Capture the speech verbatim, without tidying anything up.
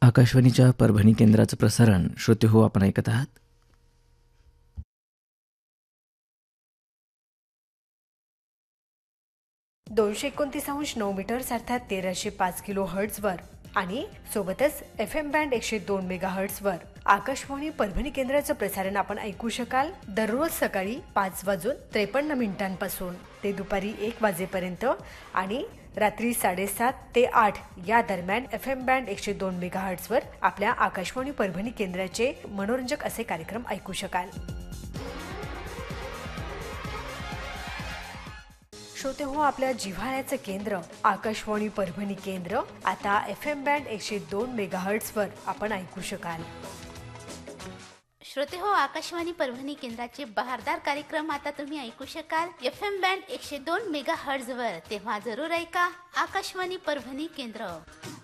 आकाशवाणीच्या परभणी केंद्राचं प्रसारण श्रोते हो आपण ऐकत आहात. दोनशे एकोणतीस अंश नऊ मीटर्स अर्थात तेराशे पाच किलो हर्ट्झवर आणि सोबतच एफ एम बँड एकशे दोन मेगा हर्ट्झवर आकाशवाणी परभणी केंद्राचं प्रसारण आपण ऐकू शकाल दररोज सकाळी पाच वाजून त्रेपन्न मिनिटांपासून ते दुपारी एक वाजेपर्यंत आणि रात्री साडेसात ते आठ या दरम्यान एफ एम बँड एकशे दोन मेगा हर्ट्झवर आपल्या आकाशवाणी परभणी केंद्राचे मनोरंजक असे कार्यक्रम ऐकू शकाल. श्रोते हो, आपल्या जिव्हाळ्याचं केंद्र आकाशवाणी परभणी केंद्र आता एफ एम बँड एकशे दोन मेगा हर्ट्झवर आपण ऐकू शकाल. श्रोते हो, आकाशवाणी परभणी केंद्राचे बहारदार कार्यक्रम आता तुम्ही ऐकू शकाल एफ एम बँड एकशे दोन मेगा हर्ट्झवर. तेव्हा जरूर ऐका आकाशवाणी परभणी केंद्र.